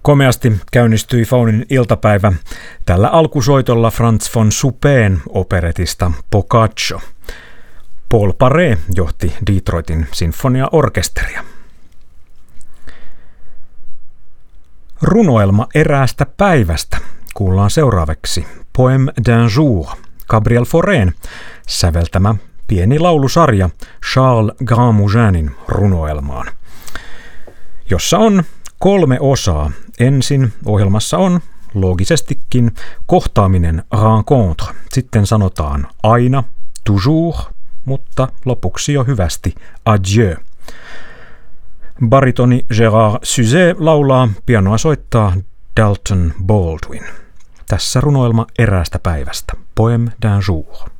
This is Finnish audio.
Komeasti käynnistyi Faunin iltapäivä tällä alkusoitolla Franz von Suppén operetista Boccaccio. Paul Paré johti Detroitin sinfoniaorkesteria. Runoelma eräästä päivästä kuullaan seuraavaksi Poème d'un jour, Gabriel Faurén säveltämä pieni laulusarja Charles Grandmouginin runoelmaan, jossa on 3 osaa. Ensin ohjelmassa on loogisestikin kohtaaminen rencontre, sitten sanotaan aina, toujours, mutta lopuksi jo hyvästi adieu. Baritoni Gérard Suzet laulaa, pianoa soittaa Dalton Baldwin. Tässä runoelma eräästä päivästä, Poème d'un jour.